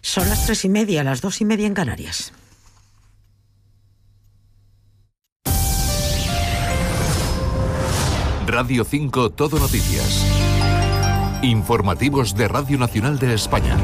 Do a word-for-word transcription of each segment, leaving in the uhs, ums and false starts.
Son las tres y media, las dos y media en Canarias. Radio cinco Todo Noticias. Informativos de Radio Nacional de España.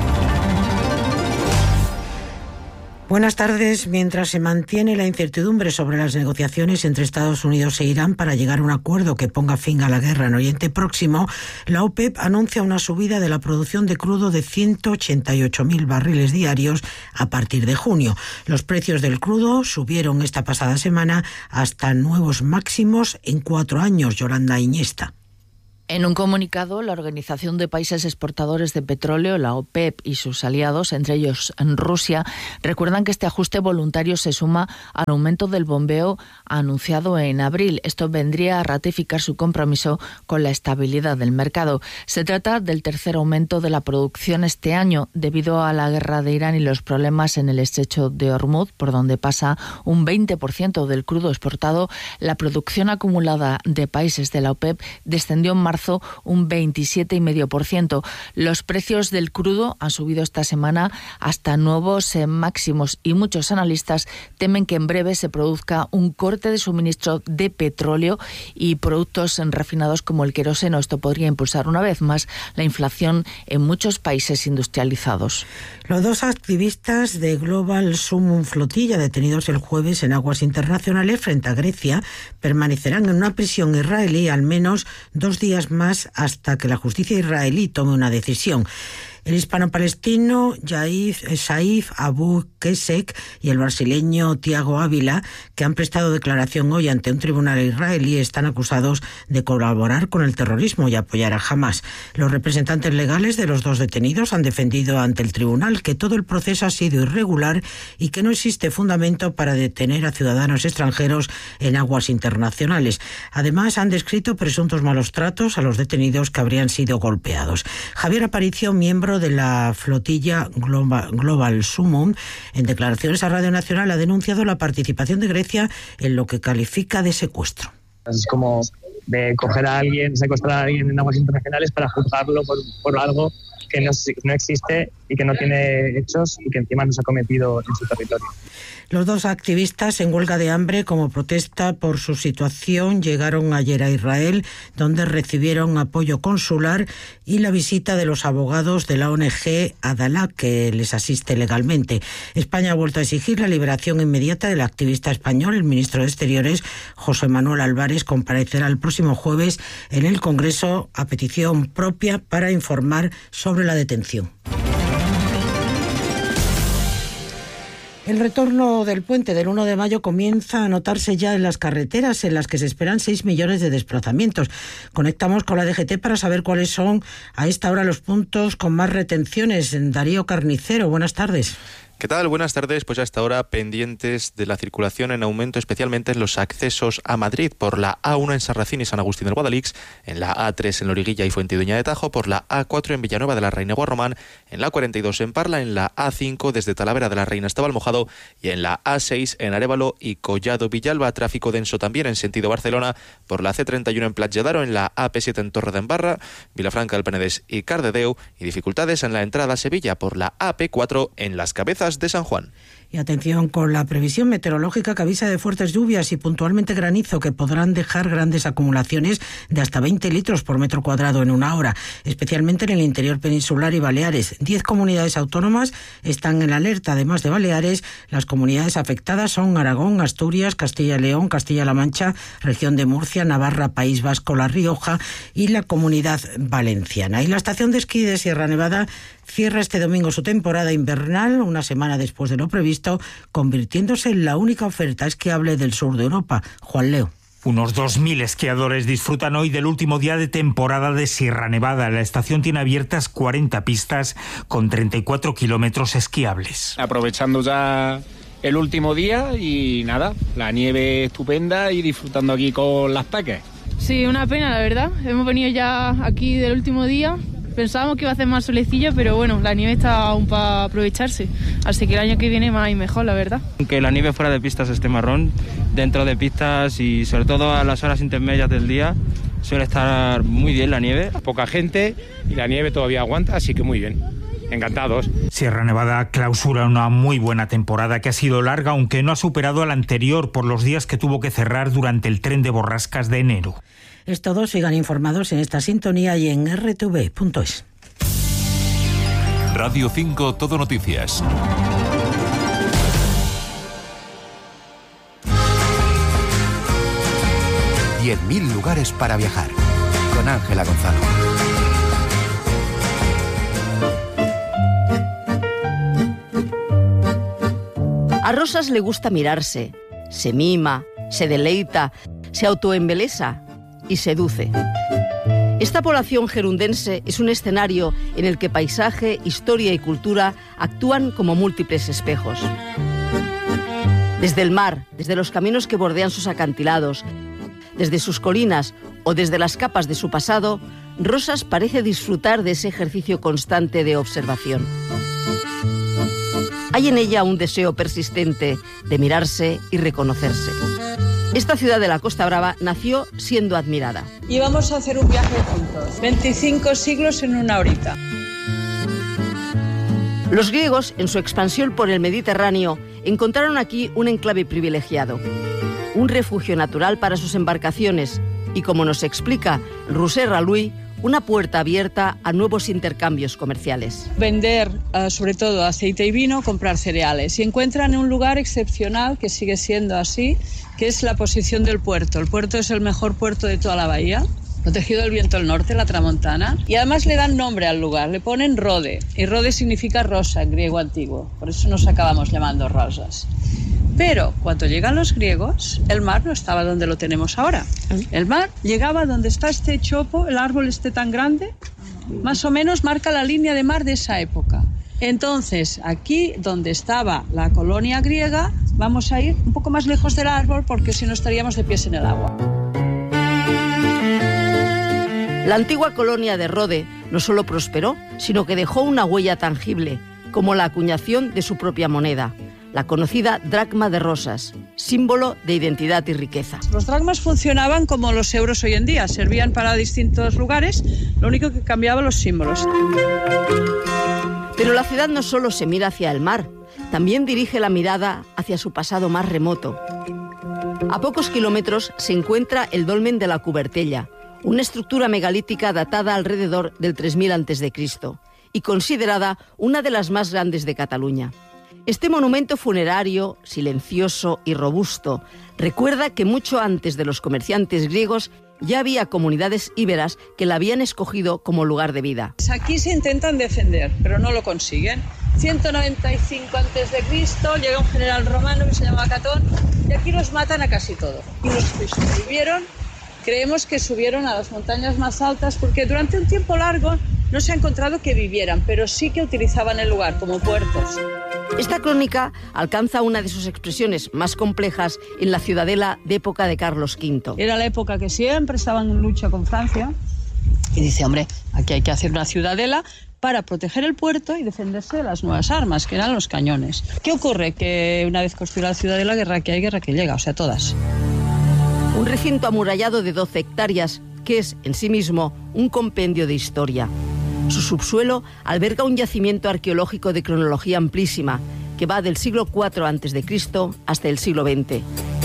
Buenas tardes. Mientras se mantiene la incertidumbre sobre las negociaciones entre Estados Unidos e Irán para llegar a un acuerdo que ponga fin a la guerra en Oriente Próximo, la OPEP anuncia una subida de la producción de crudo de ciento ochenta y ocho mil barriles diarios a partir de junio. Los precios del crudo subieron esta pasada semana hasta nuevos máximos en cuatro años. Yolanda Iñesta. En un comunicado, la Organización de Países Exportadores de Petróleo, la OPEP, y sus aliados, entre ellos en Rusia, recuerdan que este ajuste voluntario se suma al aumento del bombeo anunciado en abril. Esto vendría a ratificar su compromiso con la estabilidad del mercado. Se trata del tercer aumento de la producción este año, debido a la guerra de Irán y los problemas en el estrecho de Hormuz, por donde pasa un veinte por ciento del crudo exportado. La producción acumulada de países de la OPEP descendió en marzo un veintisiete coma cinco por ciento. Los precios del crudo han subido esta semana hasta nuevos eh, máximos y muchos analistas temen que en breve se produzca un corte de suministro de petróleo y productos refinados como el queroseno. Esto podría impulsar una vez más la inflación en muchos países industrializados. Los dos activistas de Global Summum Flotilla, detenidos el jueves en aguas internacionales frente a Grecia, permanecerán en una prisión israelí al menos dos días más hasta que la justicia israelí tome una decisión. El hispano-palestino Yaif Saif Abu Kesek y el brasileño Tiago Ávila, que han prestado declaración hoy ante un tribunal israelí, están acusados de colaborar con el terrorismo y apoyar a Hamás. Los representantes legales de los dos detenidos han defendido ante el tribunal que todo el proceso ha sido irregular y que no existe fundamento para detener a ciudadanos extranjeros en aguas internacionales. Además, han descrito presuntos malos tratos a los detenidos que habrían sido golpeados. Javier Aparicio, miembro de la flotilla Global, Global Summum, en declaraciones a Radio Nacional ha denunciado la participación de Grecia en lo que califica de secuestro. Es como de coger a alguien, secuestrar a alguien en aguas internacionales para juzgarlo por, por algo que no, no existe y que no tiene hechos y que encima no se ha cometido en su territorio. Los dos activistas en huelga de hambre como protesta por su situación llegaron ayer a Israel, donde recibieron apoyo consular y la visita de los abogados de la O N G Adalá, que les asiste legalmente. España ha vuelto a exigir la liberación inmediata del activista español. El ministro de Exteriores, José Manuel Álvarez, comparecerá el próximo jueves en el Congreso a petición propia para informar sobre la detención. El retorno del puente del uno de mayo comienza a notarse ya en las carreteras, en las que se esperan seis millones de desplazamientos. Conectamos con la D G T para saber cuáles son a esta hora los puntos con más retenciones. Darío Carnicero, buenas tardes. ¿Qué tal? Buenas tardes. Pues hasta ahora pendientes de la circulación en aumento, especialmente en los accesos a Madrid por la A uno en San Racín y San Agustín del Guadalix, en la A tres en Loriguilla y Fuentidueña de Tajo, por la A cuatro en Villanueva de la Reina Guarromán, en la cuarenta y dos en Parla, en la A cinco desde Talavera de la Reina hasta Valmojado y en la A seis en Arévalo y Collado Villalba. Tráfico denso también en sentido Barcelona por la C treinta y uno en Platja en la A P siete en Torredembarra, Vilafranca del Penedès y Cardedeu, y dificultades en la entrada a Sevilla por la A P cuatro en Las Cabezas de San Juan. Y atención con la previsión meteorológica que avisa de fuertes lluvias y puntualmente granizo que podrán dejar grandes acumulaciones de hasta veinte litros por metro cuadrado en una hora, especialmente en el interior peninsular y Baleares. Diez comunidades autónomas están en alerta. Además de Baleares, las comunidades afectadas son Aragón, Asturias, Castilla y León, Castilla-La Mancha, región de Murcia, Navarra, País Vasco, La Rioja y la Comunidad Valenciana. Y la estación de esquí de Sierra Nevada cierra este domingo su temporada invernal, una semana después de lo previsto, convirtiéndose en la única oferta esquiable del sur de Europa. Juan Leo. Unos dos mil esquiadores disfrutan hoy del último día de temporada de Sierra Nevada. La estación tiene abiertas cuarenta pistas con treinta y cuatro kilómetros esquiables. Aprovechando ya el último día y nada, la nieve estupenda y disfrutando aquí con las peques. Sí, una pena la verdad. Hemos venido ya aquí del último día. Pensábamos que iba a hacer más solecillo, pero bueno, la nieve está aún para aprovecharse. Así que el año que viene más y mejor, la verdad. Aunque la nieve fuera de pistas esté marrón, dentro de pistas y sobre todo a las horas intermedias del día suele estar muy bien la nieve. Poca gente y la nieve todavía aguanta, así que muy bien. encantados. Sierra Nevada clausura una muy buena temporada que ha sido larga, aunque no ha superado a la anterior por los días que tuvo que cerrar durante el tren de borrascas de enero. Es todo, sigan informados en esta sintonía y en erre te ve punto es. Radio cinco Todo Noticias. diez mil lugares para viajar. Con Ángela Gonzalo. A Rosas le gusta mirarse. Se mima, se deleita, se autoembelesa y seduce. Esta población gerundense es un escenario en el que paisaje, historia y cultura actúan como múltiples espejos. Desde el mar, desde los caminos que bordean sus acantilados, desde sus colinas o desde las capas de su pasado, Rosas parece disfrutar de ese ejercicio constante de observación. Hay en ella un deseo persistente de mirarse y reconocerse. Esta ciudad de la Costa Brava nació siendo admirada. Y vamos a hacer un viaje juntos. veinticinco siglos en una horita. Los griegos, en su expansión por el Mediterráneo, encontraron aquí un enclave privilegiado, un refugio natural para sus embarcaciones y, como nos explica Roser Raluy, una puerta abierta a nuevos intercambios comerciales. Vender, uh, sobre todo, aceite y vino, comprar cereales. Y encuentran un lugar excepcional, que sigue siendo así, que es la posición del puerto. El puerto es el mejor puerto de toda la bahía, protegido del viento del norte, la tramontana. Y además le dan nombre al lugar, le ponen Rode. Y Rode significa rosa en griego antiguo, por eso nos acabamos llamando Rosas. Pero cuando llegan los griegos, el mar no estaba donde lo tenemos ahora. El mar llegaba donde está este chopo, el árbol este tan grande, más o menos marca la línea de mar de esa época. Entonces, aquí donde estaba la colonia griega, vamos a ir un poco más lejos del árbol porque si no estaríamos de pies en el agua. La antigua colonia de Rode no solo prosperó, sino que dejó una huella tangible, como la acuñación de su propia moneda, la conocida dracma de Rosas, símbolo de identidad y riqueza. Los dracmas funcionaban como los euros hoy en día, servían para distintos lugares, lo único que cambiaba los símbolos. Pero la ciudad no solo se mira hacia el mar, también dirige la mirada hacia su pasado más remoto. A pocos kilómetros se encuentra el dolmen de la Cubertella, una estructura megalítica datada alrededor del tres mil antes de Cristo y considerada una de las más grandes de Cataluña. Este monumento funerario, silencioso y robusto, recuerda que mucho antes de los comerciantes griegos ya había comunidades íberas que la habían escogido como lugar de vida. Aquí se intentan defender, pero no lo consiguen. ciento noventa y cinco antes de Cristo llega un general romano que se llama Catón y aquí los matan a casi todos. Y los que sobrevivieron, creemos que subieron a las montañas más altas porque durante un tiempo largo no se ha encontrado que vivieran, pero sí que utilizaban el lugar como puertos. Esta crónica alcanza una de sus expresiones más complejas en la ciudadela de época de Carlos quinto. Era la época que siempre estaban en lucha con Francia y dice, hombre, aquí hay que hacer una ciudadela para proteger el puerto y defenderse de las nuevas armas, que eran los cañones. ¿Qué ocurre? Que una vez construida la ciudadela, guerra que hay, guerra que llega, o sea, todas. Un recinto amurallado de doce hectáreas que es en sí mismo un compendio de historia. Su subsuelo alberga un yacimiento arqueológico de cronología amplísima que va del siglo cuatro antes de Cristo hasta el siglo veinte.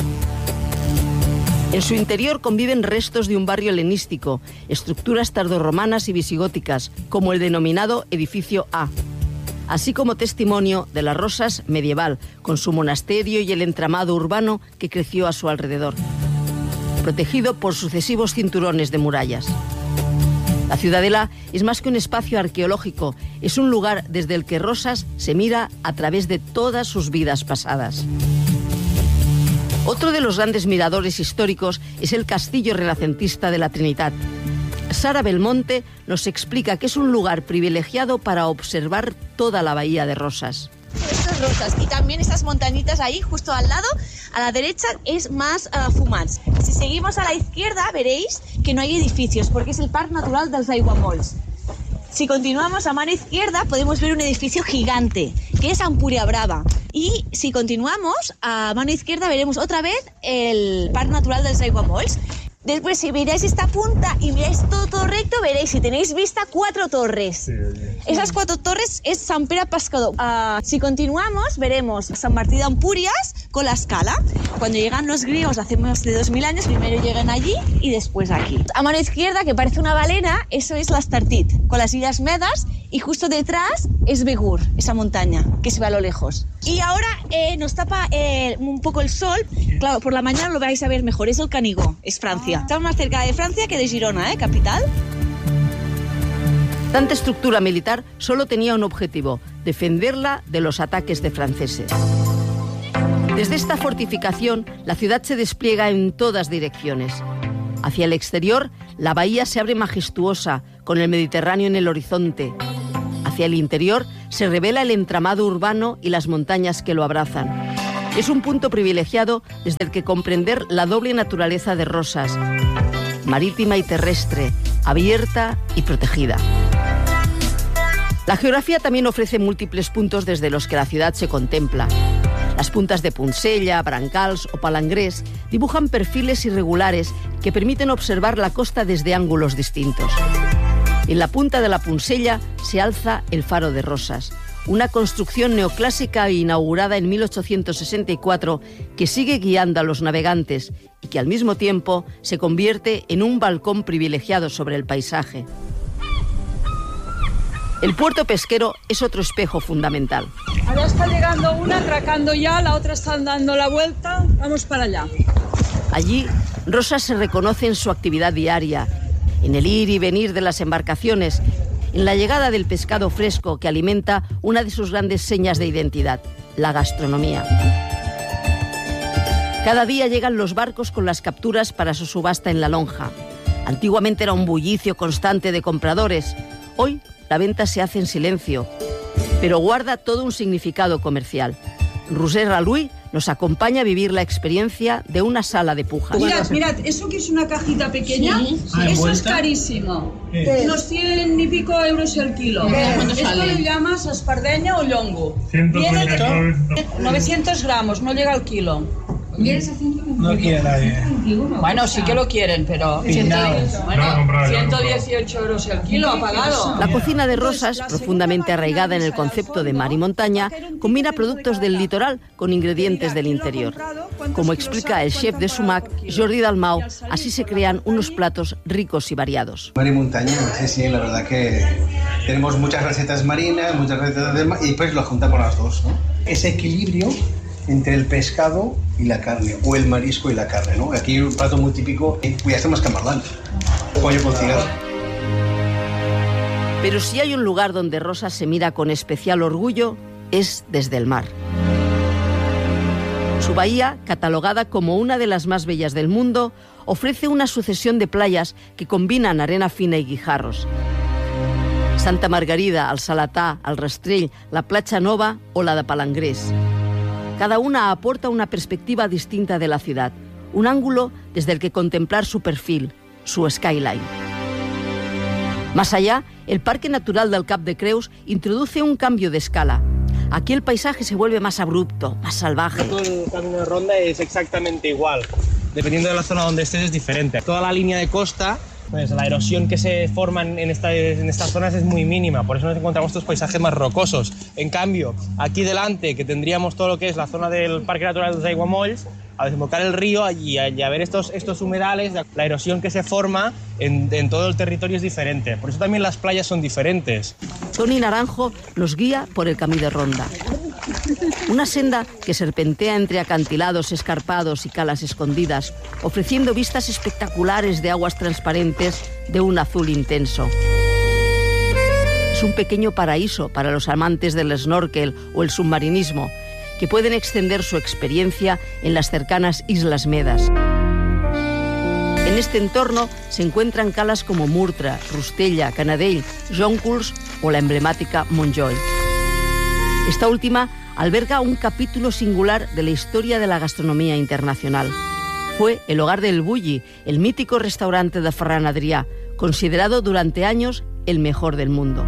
En su interior conviven restos de un barrio helenístico, estructuras tardorromanas y visigóticas, como el denominado Edificio A, así como testimonio de las Rosas medieval, con su monasterio y el entramado urbano que creció a su alrededor, protegido por sucesivos cinturones de murallas. La ciudadela es más que un espacio arqueológico, es un lugar desde el que Rosas se mira a través de todas sus vidas pasadas. Otro de los grandes miradores históricos es el castillo renacentista de la Trinidad. Sara Belmonte nos explica que es un lugar privilegiado para observar toda la bahía de Rosas. Estas rosas y también estas montañitas ahí justo al lado, a la derecha es más uh, fumats. Si seguimos a la izquierda veréis que no hay edificios porque es el Parc Natural dels Aiguamolls. Si continuamos a mano izquierda podemos ver un edificio gigante que es Ampuria Brava y si continuamos a mano izquierda veremos otra vez el Parc Natural dels Aiguamolls. Después, si miráis esta punta y miráis todo, todo recto, veréis, si tenéis vista, cuatro torres. Sí, sí. Esas cuatro torres es Sant Pere Pescador. Uh, si continuamos, veremos San Martí de Ampurias con la Escala. Cuando llegan los griegos hace más de dos mil años, primero llegan allí y después aquí. A mano izquierda, que parece una balena, eso es la Estartit, con las Islas Medas, y justo detrás es Begur, esa montaña que se ve a lo lejos. Y ahora eh, nos tapa eh, un poco el sol. Claro, por la mañana lo vais a ver mejor, es el Canigó, es Francia. Estamos más cerca de Francia que de Girona, ¿eh? Capital. Tanta estructura militar solo tenía un objetivo: defenderla de los ataques de franceses. Desde esta fortificación, la ciudad se despliega en todas direcciones. Hacia el exterior, la bahía se abre majestuosa, con el Mediterráneo en el horizonte. Hacia el interior, se revela el entramado urbano y las montañas que lo abrazan. Es un punto privilegiado desde el que comprender la doble naturaleza de Rosas, marítima y terrestre, abierta y protegida. La geografía también ofrece múltiples puntos desde los que la ciudad se contempla. Las puntas de Punsella, Brancals o Palangrés dibujan perfiles irregulares que permiten observar la costa desde ángulos distintos. En la punta de la Punsella se alza el Faro de Rosas, una construcción neoclásica inaugurada en mil ochocientos sesenta y cuatro que sigue guiando a los navegantes y que al mismo tiempo se convierte en un balcón privilegiado sobre el paisaje. El puerto pesquero es otro espejo fundamental. Ahora está llegando una, atracando ya, la otra está dando la vuelta. Vamos para allá. Allí, Rosas se reconoce en su actividad diaria, en el ir y venir de las embarcaciones, en la llegada del pescado fresco que alimenta una de sus grandes señas de identidad, la gastronomía. Cada día llegan los barcos con las capturas para su subasta en la lonja. Antiguamente era un bullicio constante de compradores. Hoy la venta se hace en silencio, pero guarda todo un significado comercial. Roser Raluy nos acompaña a vivir la experiencia de una sala de pujas. Mirad, mirad, eso que es una cajita pequeña, sí, sí. Eso es carísimo. ¿Qué? Unos cien y pico euros el kilo. Esto le llamas espardeña o llongo. Viene de novecientos gramos, no llega al kilo. ¿Quieres a ciento veintiuno? No quiere nadie. Bueno, sí que lo quieren, pero ciento dieciocho euros el kilo ha pagado. La cocina de Rosas, profundamente arraigada en el concepto de mar y montaña, combina productos del litoral con ingredientes del interior. Como explica el chef de Sumac, Jordi Dalmau, así se crean unos platos ricos y variados. Mar y montaña, sí, sí, la verdad que tenemos muchas recetas marinas, muchas recetas del mar, y pues lo juntamos las dos, ¿no? Ese equilibrio entre el pescado y la carne, o el marisco y la carne, ¿no? Aquí un plato muy típico, ya estamos camarlán, pollo con cigarro. Pero si hay un lugar donde Rosas se mira con especial orgullo, es desde el mar. Su bahía, catalogada como una de las más bellas del mundo, ofrece una sucesión de playas que combinan arena fina y guijarros. Santa Margarida, el Salatà, el Rastrell, la Platja Nova o la de Palangrés. Cada una aporta una perspectiva distinta de la ciudad, un ángulo desde el que contemplar su perfil, su skyline. Más allá, el Parque Natural del Cap de Creus introduce un cambio de escala. Aquí el paisaje se vuelve más abrupto, más salvaje. Todo el camino de ronda es exactamente igual. Dependiendo de la zona donde estés es diferente. Toda la línea de costa, pues la erosión que se forma en, esta, en estas zonas es muy mínima, por eso nos encontramos estos paisajes más rocosos. En cambio, aquí delante, que tendríamos todo lo que es la zona del Parque Natural dels Aiguamolls, a desembocar el río y a, y a ver estos, estos humedales, la erosión que se forma en, en todo el territorio es diferente. Por eso también las playas son diferentes. Toni Naranjo nos guía por el Camí de Ronda. Una senda que serpentea entre acantilados escarpados y calas escondidas, ofreciendo vistas espectaculares de aguas transparentes de un azul intenso. Es un pequeño paraíso para los amantes del snorkel o el submarinismo, que pueden extender su experiencia en las cercanas Islas Medas. En este entorno se encuentran calas como Murtra, Rustella, Canadell, Jonculs o la emblemática Montjoy. Esta última alberga un capítulo singular de la historia de la gastronomía internacional. Fue el hogar del Bulli, el mítico restaurante de Ferran Adrià, considerado durante años el mejor del mundo.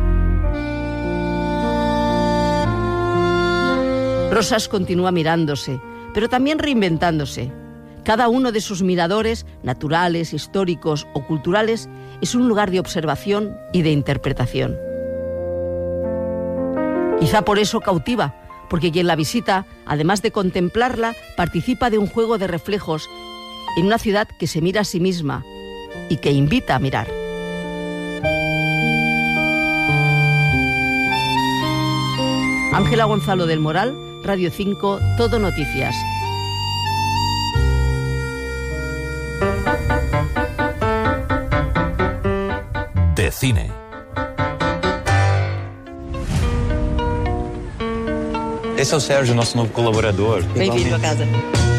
Rosas continúa mirándose, pero también reinventándose. Cada uno de sus miradores, naturales, históricos o culturales, es un lugar de observación y de interpretación. Quizá por eso cautiva, porque quien la visita, además de contemplarla, participa de un juego de reflejos en una ciudad que se mira a sí misma y que invita a mirar. Ángela Gonzalo del Moral, Radio cinco, Todo Noticias. De cine. Esse é o Sérgio, nosso novo colaborador. Bem-vindo a casa.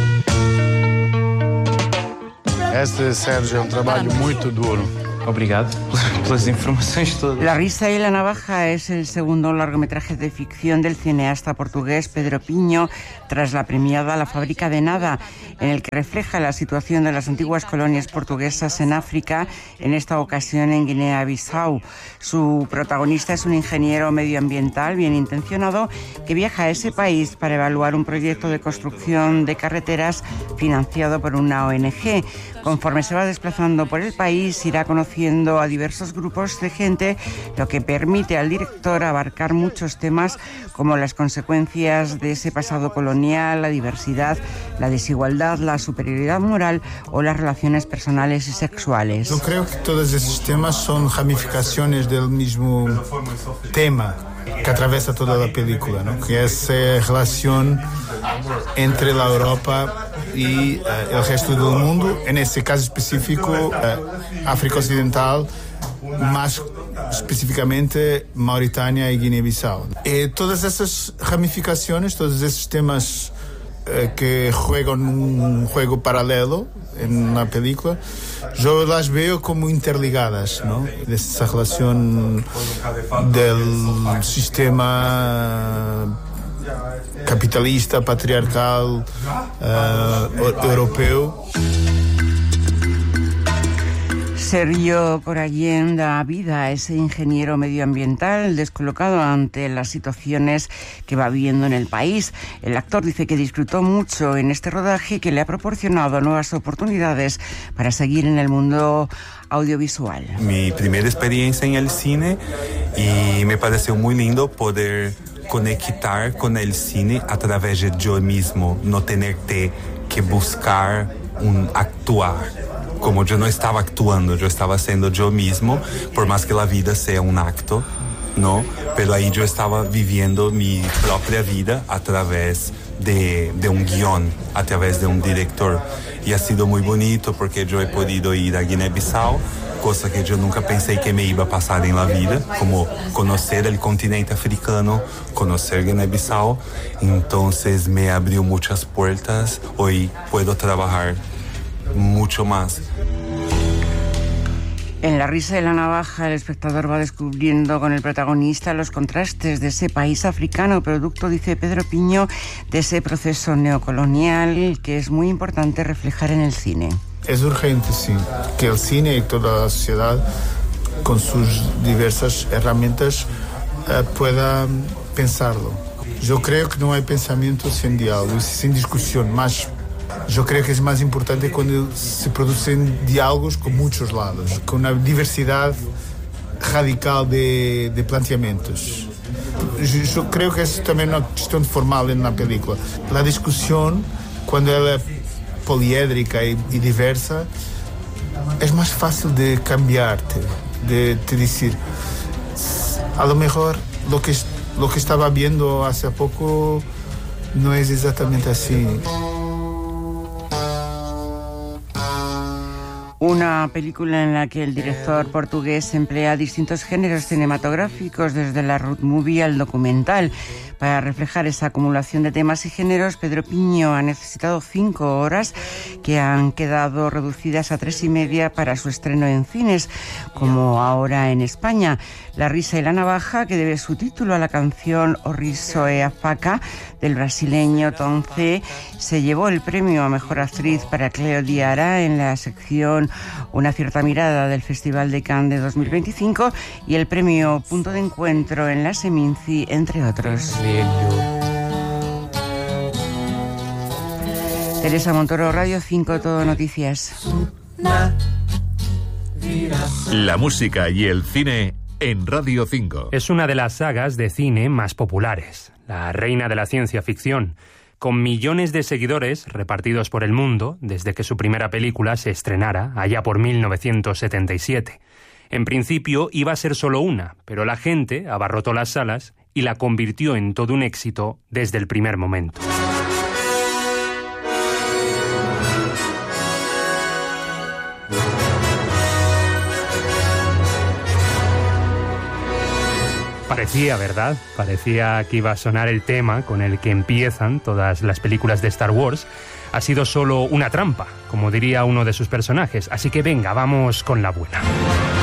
Este, Sérgio, é um trabalho muito duro. Obrigado pelas informações todas. La risa y la navaja es el segundo largometraje de ficción del cineasta portugués Pedro Pinho, tras la premiada La fábrica de nada, en el que refleja la situación de las antiguas colonias portuguesas en África, en esta ocasión en Guinea-Bissau. Su protagonista es un ingeniero medioambiental bien intencionado que viaja a ese país para evaluar un proyecto de construcción de carreteras financiado por una O N G. Conforme se va desplazando por el país, irá conociendo a diversos grupos de gente, lo que permite al director abarcar muchos temas como las consecuencias de ese pasado colonial, la diversidad, la desigualdad, la superioridad moral o las relaciones personales y sexuales. Yo creo que todos esos temas son ramificaciones del mismo tema que atraviesa toda la película, ¿no? Que es eh, relación entre la Europa y uh, el resto del mundo, en este caso específico uh, África Occidental, más específicamente Mauritania y Guinea-Bissau. Eh, todas esas ramificaciones, todos esos temas eh, que juegan un juego paralelo en la película, yo las veo como interligadas, ¿no? De esa relación del sistema capitalista, patriarcal, uh, europeo. Sergio Corallén da vida a ese ingeniero medioambiental descolocado ante las situaciones que va viviendo en el país. El actor dice que disfrutó mucho en este rodaje, que le ha proporcionado nuevas oportunidades para seguir en el mundo audiovisual. Mi primera experiencia en el cine y me pareció muy lindo poder conectar con el cine a través de yo mismo, no tener que buscar un actuar. Como yo no estaba actuando, yo estaba siendo yo mismo, por más que la vida sea un acto, ¿no? Pero ahí yo estaba viviendo mi propia vida a través de, de un guión, a través de un director. Y ha sido muy bonito porque yo he podido ir a Guinea-Bissau, cosa que yo nunca pensé que me iba a pasar en la vida, como conocer el continente africano, conocer Guinea-Bissau. Entonces me abrió muchas puertas. Hoy puedo trabajar mucho más. En La risa de la navaja, el espectador va descubriendo con el protagonista los contrastes de ese país africano, producto, dice Pedro Pinho, de ese proceso neocolonial que es muy importante reflejar en el cine. Es urgente, sí, que el cine y toda la sociedad, con sus diversas herramientas, eh, pueda pensarlo. Yo creo que no hay pensamiento sin diálogo, sin discusión, más. Yo creo que es más importante cuando se producen diálogos con muchos lados, con una diversidad radical de, de planteamientos. Yo, yo creo que es también una cuestión formal en la película. La discusión, cuando ella es poliédrica y, y diversa, es más fácil de cambiarte, de, de decir, a lo mejor lo que, lo que estaba viendo hace poco no es exactamente así. Una película en la que el director portugués emplea distintos géneros cinematográficos, desde la road movie al documental. Para reflejar esa acumulación de temas y géneros, Pedro Pinho ha necesitado cinco horas que han quedado reducidas a tres y media para su estreno en cines, como ahora en España. La risa y la navaja, que debe su título a la canción O Riso e a Faca del brasileño Tom C., se llevó el premio a Mejor Actriz para Cleo Diarra en la sección Una cierta mirada del Festival de Cannes de dos mil veinticinco y el premio Punto de Encuentro en la Seminci, entre otros. Teresa Montoro, Radio cinco, Todo Noticias. La música y el cine en Radio cinco. Es una de las sagas de cine más populares, la reina de la ciencia ficción, con millones de seguidores repartidos por el mundo desde que su primera película se estrenara allá por mil novecientos setenta y siete. En principio iba a ser solo una, pero la gente abarrotó las salas y la convirtió en todo un éxito desde el primer momento. Parecía, ¿verdad? Parecía que iba a sonar el tema con el que empiezan todas las películas de Star Wars. Ha sido solo una trampa, como diría uno de sus personajes. Así que venga, vamos con la buena.